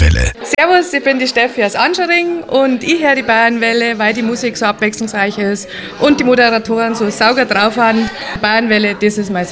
Bayernwelle. Servus, ich bin die Steffi aus Anschering und ich höre die Bayernwelle, weil die Musik so abwechslungsreich ist und die Moderatoren so sauger drauf haben. Bayernwelle, das ist mein